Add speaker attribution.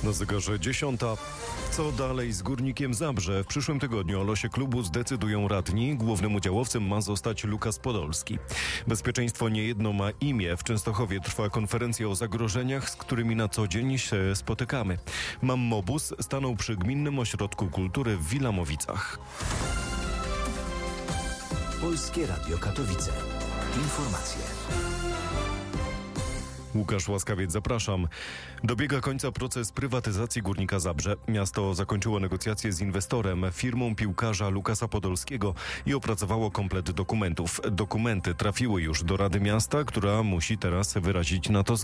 Speaker 1: Na zegarze 10. Co dalej z Górnikiem Zabrze? W przyszłym tygodniu o losie klubu zdecydują radni. Głównym udziałowcem ma zostać Lukas Podolski. Bezpieczeństwo niejedno ma imię. W Częstochowie trwa konferencja o zagrożeniach, z którymi na co dzień się spotykamy. Mammobus stanął przy Gminnym Ośrodku Kultury w Wilamowicach.
Speaker 2: Polskie Radio Katowice. Informacje.
Speaker 1: Łukasz Łaskawiec, zapraszam. Dobiega końca proces prywatyzacji Górnika Zabrze. Miasto zakończyło negocjacje z inwestorem, firmą piłkarza Lukasa Podolskiego i opracowało komplet dokumentów. Dokumenty trafiły już do Rady Miasta, która musi teraz wyrazić na to